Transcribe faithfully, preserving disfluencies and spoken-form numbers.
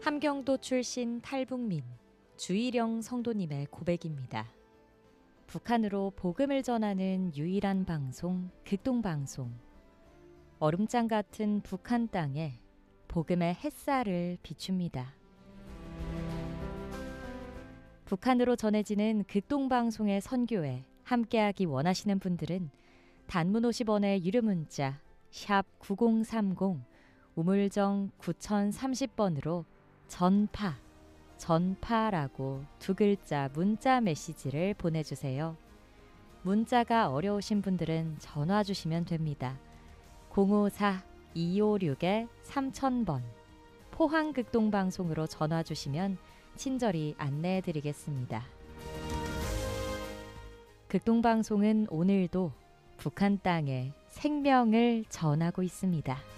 함경도 출신 탈북민 주일영 성도님의 고백입니다. 북한으로 복음을 전하는 유일한 방송, 극동방송. 얼음장 같은 북한 땅에 복음의 햇살을 비춥니다. 북한으로 전해지는 극동방송의 선교에 함께하기 원하시는 분들은 단문 오십 원의 유료 문자 샵 구공삼공 우물정 구공삼공 번으로 전파, 전파라고 두 글자 문자 메시지를 보내주세요. 문자가 어려우신 분들은 전화 주시면 됩니다. 공오사 이오육 삼천 번 포항극동방송으로 전화 주시면 친절히 안내해 드리겠습니다. 극동방송은 오늘도 북한 땅에 생명을 전하고 있습니다.